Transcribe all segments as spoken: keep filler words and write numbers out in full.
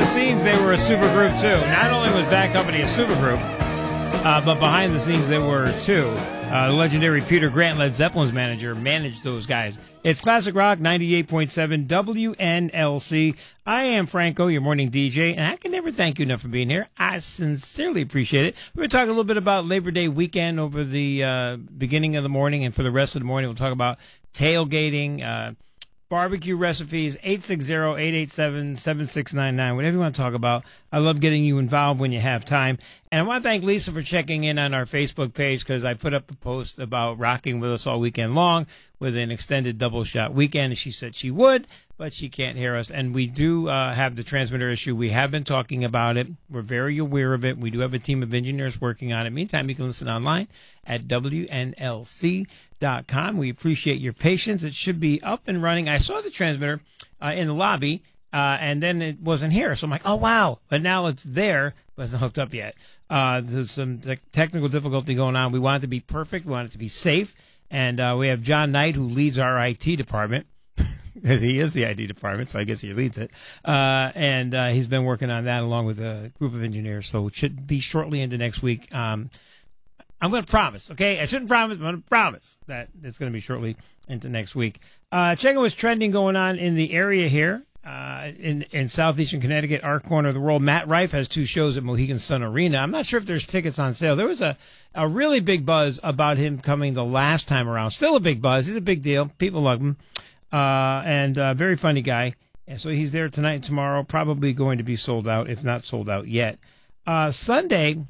the scenes, they were a super group too. Not only was Bad Company a super group, uh, but behind the scenes, they were too. Uh, the legendary Peter Grant, Led Zeppelin's manager, managed those guys. It's Classic Rock ninety-eight point seven W N L C. I am Franco, your morning D J, and I can never thank you enough for being here. I sincerely appreciate it. We're going to talk a little bit about Labor Day weekend over the uh, beginning of the morning, and for the rest of the morning, we'll talk about tailgating, uh, barbecue recipes, eight six zero, eight eight seven, seven six nine nine, whatever you want to talk about. I love getting you involved when you have time. And I want to thank Lisa for checking in on our Facebook page because I put up a post about rocking with us all weekend long with an extended double shot weekend. And she said she would, but she can't hear us. And we do uh, have the transmitter issue. We have been talking about it. We're very aware of it. We do have a team of engineers working on it. Meantime, you can listen online at W N L C dot com. We appreciate your patience. It should be up and running. I saw the transmitter uh, in the lobby, uh, and then it wasn't here. So I'm like, oh, wow. But now it's there, but it's not hooked up yet. Uh, there's some te- technical difficulty going on. We want it to be perfect. We want it to be safe. And uh, we have John Knight, who leads our I T department, because he is the I T department, so I guess he leads it. Uh, and uh, he's been working on that along with a group of engineers. So it should be shortly into next week. Um, I'm going to promise, okay? I shouldn't promise, but I'm going to promise that it's going to be shortly into next week. Uh, check out what's trending going on in the area here uh, in, in southeastern Connecticut, our corner of the world. Matt Rife has two shows at Mohegan Sun Arena. I'm not sure if there's tickets on sale. There was a, a really big buzz about him coming the last time around. Still a big buzz. He's a big deal. People love him. Uh, and a uh, very funny guy. And so he's there tonight and tomorrow, probably going to be sold out, if not sold out yet. Uh, Sunday...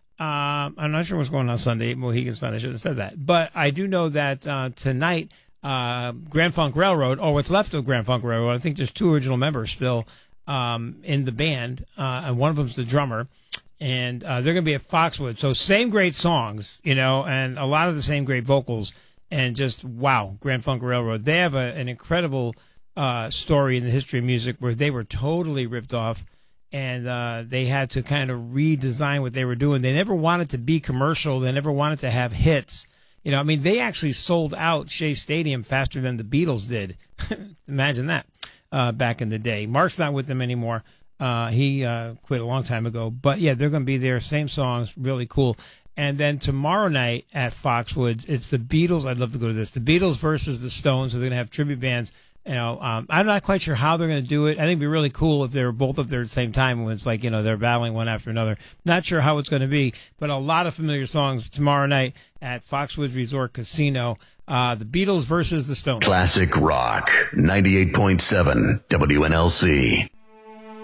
Um, I'm not sure what's going on Sunday at Mohegan Sun. I should have said that. But I do know that uh, tonight, uh, Grand Funk Railroad, or what's left of Grand Funk Railroad, I think there's two original members still um, in the band, uh, and one of them's the drummer. And uh, they're going to be at Foxwood. So same great songs, you know, and a lot of the same great vocals. And just, wow, Grand Funk Railroad. They have a, an incredible uh, story in the history of music where they were totally ripped off. And uh, they had to kind of redesign what they were doing. They never wanted to be commercial. They never wanted to have hits. You know, I mean, they actually sold out Shea Stadium faster than the Beatles did. Imagine that uh, back in the day. Mark's not with them anymore. Uh, he uh, quit a long time ago. But, yeah, they're going to be there. Same songs. Really cool. And then tomorrow night at Foxwoods, it's the Beatles. I'd love to go to this. The Beatles versus the Stones. So they're going to have tribute bands. You know, um, I'm not quite sure how they're going to do it. I think it'd be really cool if they were both up there at the same time when it's like, you know, they're battling one after another. Not sure how it's going to be, but a lot of familiar songs tomorrow night at Foxwoods Resort Casino. Uh, the Beatles versus the Stones. Classic Rock, ninety-eight point seven W N L C.